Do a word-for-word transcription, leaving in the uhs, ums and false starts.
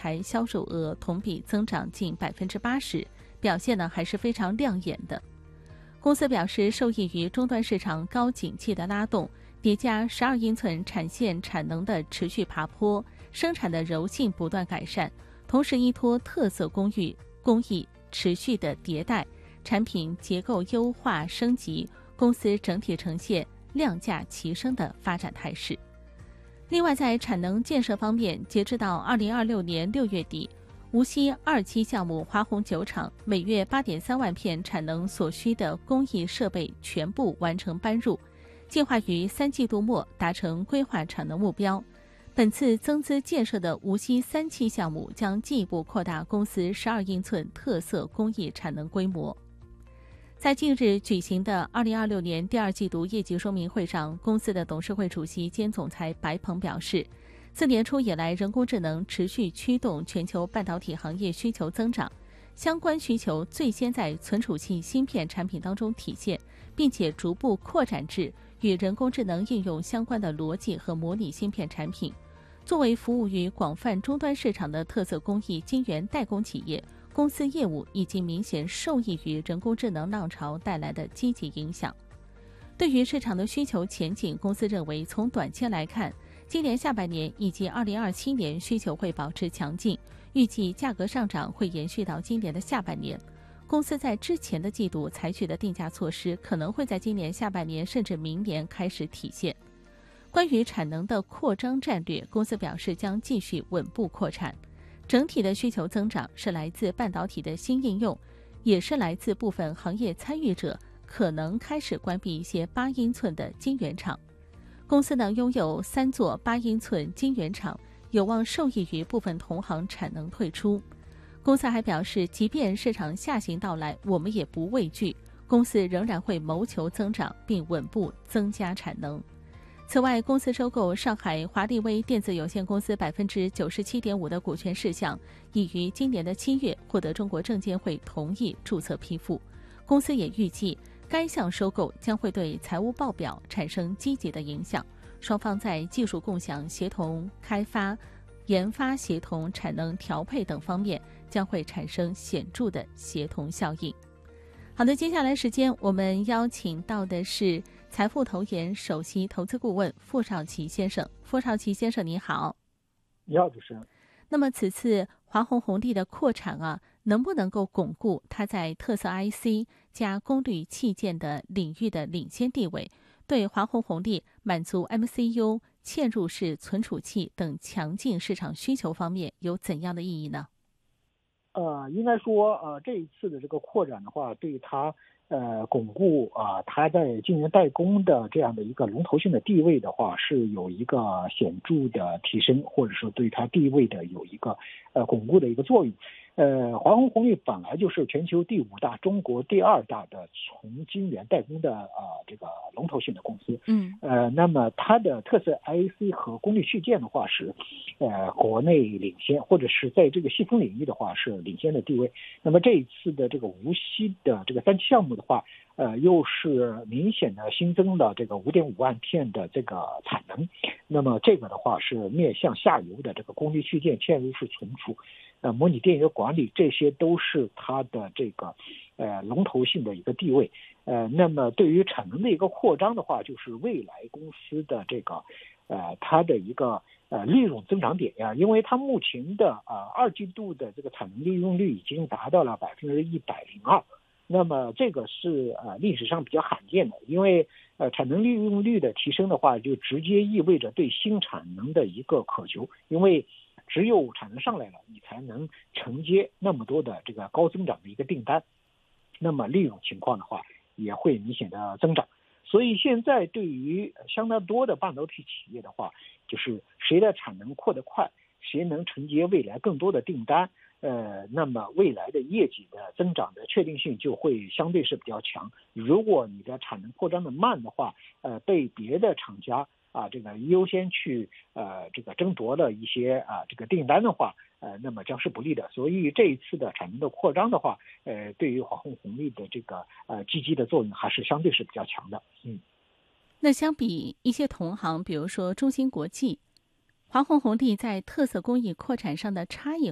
材销售额同比增长近百分之八十，表现呢还是非常亮眼的。公司表示，受益于终端市场高景气的拉动，叠加十二英寸产线产能的持续爬坡，生产的柔性不断改善，同时依托特色工艺工艺持续的迭代，产品结构优化升级，公司整体呈现量价齐升的发展态势。另外，在产能建设方面，截至到二零二六年六月底，无锡二期项目华虹酒厂每月 八点三万片产能所需的工艺设备全部完成搬入，计划于三季度末达成规划产能目标。本次增资建设的无锡三期项目将进一步扩大公司十二英寸特色工艺产能规模。在近日举行的二零二六年第二季度业绩说明会上，公司的董事会主席兼总裁白鹏表示，自年初以来，人工智能持续驱动全球半导体行业需求增长，相关需求最先在存储器芯片产品当中体现，并且逐步扩展至与人工智能应用相关的逻辑和模拟芯片产品。作为服务于广泛终端市场的特色工艺晶圆代工企业，公司业务已经明显受益于人工智能浪潮带来的积极影响。对于市场的需求前景，公司认为从短期来看，今年下半年以及二零二七年需求会保持强劲，预计价格上涨会延续到今年的下半年。公司在之前的季度采取的定价措施可能会在今年下半年甚至明年开始体现。关于产能的扩张战略，公司表示将继续稳步扩产。整体的需求增长是来自半导体的新应用，也是来自部分行业参与者可能开始关闭一些八英寸的晶圆厂。公司呢拥有三座八英寸晶圆厂，有望受益于部分同行产能退出。公司还表示，即便市场下行到来，我们也不畏惧，公司仍然会谋求增长，并稳步增加产能。此外，公司收购上海华力微电子有限公司百分之九十七点五的股权事项，已于今年的七月获得中国证监会同意注册批复。公司也预计，该项收购将会对财务报表产生积极的影响，双方在技术共享、协同开发、研发协同、产能调配等方面将会产生显著的协同效应。好的，接下来时间我们邀请到的是财富投研首席投资顾问傅少奇先生。傅少奇先生，你好。 你好，主持人。 那么此次华虹红利的扩产啊，能不能够巩固它在特色 I C 加功率器件的领域的领先地位？对华虹红利满足 M C U、嵌入式存储器等强劲市场需求方面有怎样的意义呢？ 呃，应该说，呃，这一次的这个扩展的话，对它呃巩固啊、呃，它在晶圆代工的这样的一个龙头性的地位的话，是有一个显著的提升，或者说对它地位的有一个呃巩固的一个作用。呃，华虹红利本来就是全球第五大、中国第二大的从晶圆代工的呃这个龙头性的公司。 嗯。 呃，那么它的特色 I C 和功率器件的话是，呃，国内领先，或者是在这个细分领域的话是领先的地位。那么这一次的这个无锡的这个三期项目的话，呃，又是明显的新增了这个 五点五万片的这个产能。那么这个的话是面向下游的这个功率器件、嵌入式存储、呃，模拟电源管理，这些都是它的这个呃龙头性的一个地位。呃，那么对于产能的一个扩张的话，就是未来公司的这个呃它的一个呃利润增长点呀，因为它目前的呃二季度的这个产能利用率已经达到了百分之一百零二。那么这个是呃历史上比较罕见的，因为呃产能利用率的提升的话，就直接意味着对新产能的一个渴求，因为只有产能上来了，你才能承接那么多的这个高增长的一个订单，那么利润情况的话也会明显的增长。所以现在对于相当多的半导体企业的话，就是谁的产能扩得快，谁能承接未来更多的订单，呃，那么未来的业绩的增长的确定性就会相对是比较强。如果你的产能扩张的慢的话，呃，被别的厂家啊这个优先去呃这个争夺了一些啊这个订单的话，呃，那么将是不利的。所以这一次的产能的扩张的话，呃，对于华虹红利的这个呃积极的作用还是相对是比较强的。嗯， 那相比一些同行，比如说中芯国际，华虹红利在特色工艺扩产上的差异